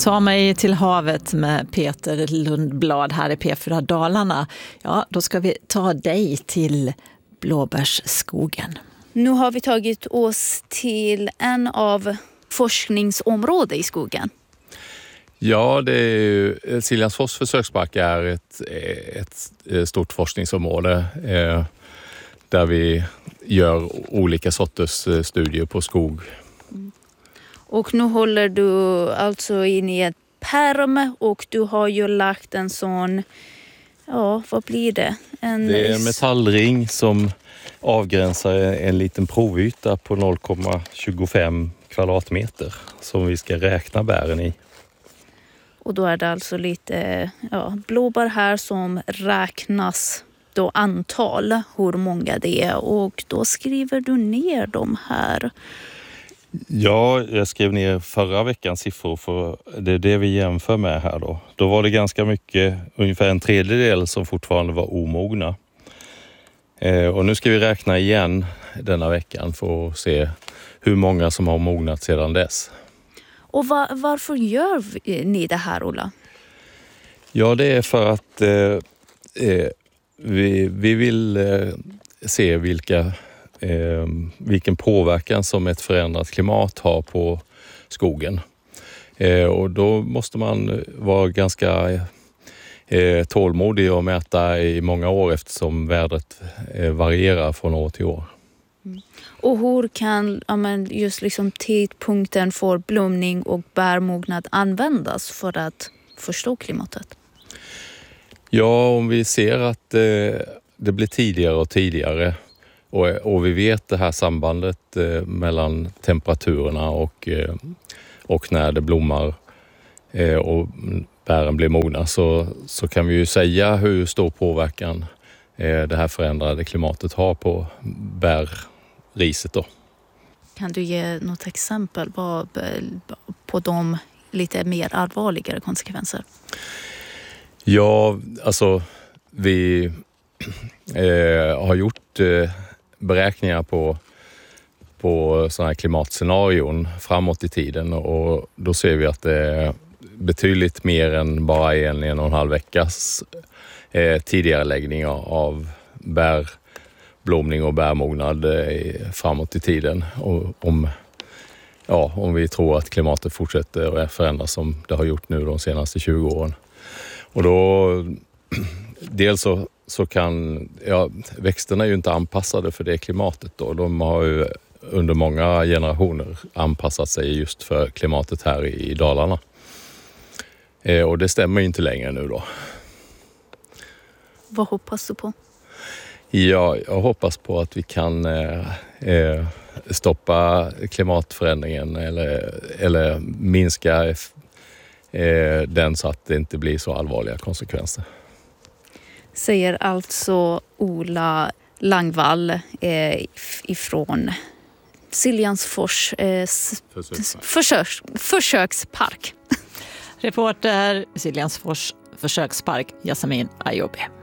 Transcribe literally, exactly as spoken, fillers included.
Ta mig till havet med Peter Lundblad här i P fyra Dalarna. Ja, då ska vi ta dig till blåbärsskogen. Nu har vi tagit oss till en av forskningsområden i skogen. Ja, det är ju, Siljansfors försökspark är ett, ett stort forskningsområde eh, där vi gör olika sorters studier på skog. Mm. Och nu håller du alltså in i ett pärm och du har ju lagt en sån, ja vad blir det? En... Det är en metallring som avgränsar en liten provyta på noll komma tjugofem kvadratmeter som vi ska räkna bären i. Och då är det alltså lite ja, blåbär här som räknas då antal, hur många det är. Och då skriver du ner dem här. Ja, jag skrev ner förra veckans siffror för det är det vi jämför med här då. Då var det ganska mycket, ungefär en tredjedel som fortfarande var omogna. Eh, och nu ska vi räkna igen denna veckan för att se hur många som har mognat sedan dess. Och var, varför gör ni det här, Ola? Ja, det är för att eh, eh, vi, vi vill eh, se vilka, eh, vilken påverkan som ett förändrat klimat har på skogen. Eh, och då måste man vara ganska eh, tålmodig och mäta i många år eftersom vädret eh, varierar från år till år. Mm. Och hur kan ja, men just liksom tidpunkten för blomning och bärmognad användas för att förstå klimatet? Ja, om vi ser att eh, det blir tidigare och tidigare och, och vi vet det här sambandet eh, mellan temperaturerna och, eh, och när det blommar eh, och bären blir mogna så, så kan vi ju säga hur stor påverkan eh, det här förändrade klimatet har på bärriset då. Kan du ge något exempel på, på de lite mer allvarligare konsekvenser? Ja, alltså vi eh, har gjort eh, beräkningar på, på sådana här klimatscenarion framåt i tiden och då ser vi att det är betydligt mer än bara en, en och en halv veckas eh, tidigareläggning av bärblomning och bärmognad eh, framåt i tiden. Och om, ja, om vi tror att klimatet fortsätter att förändras som det har gjort nu de senaste tjugo åren. Och då, dels så, så kan, ja, växterna är ju inte anpassade för det klimatet då. De har ju under många generationer anpassat sig just för klimatet här i, i Dalarna. Eh, och det stämmer ju inte längre nu då. Vad hoppas du på? Ja, jag hoppas på att vi kan eh, eh, stoppa klimatförändringen eller, eller minska den så att det inte blir så allvarliga konsekvenser. Säger alltså Ola Langvall eh, ifrån Siljansfors eh, Försökspark. försöks, försökspark. Reporter Siljansfors försökspark, Jasmin Ayobi.